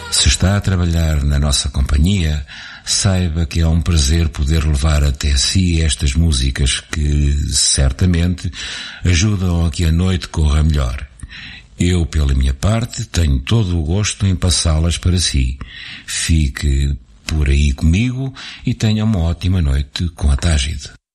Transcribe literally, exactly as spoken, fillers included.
Se está a trabalhar na nossa companhia, saiba que é um prazer poder levar até si estas músicas que, certamente, ajudam a que a noite corra melhor. Eu, pela minha parte, tenho todo o gosto em passá-las para si. Fique por aí comigo e tenha uma ótima noite com a Tágide.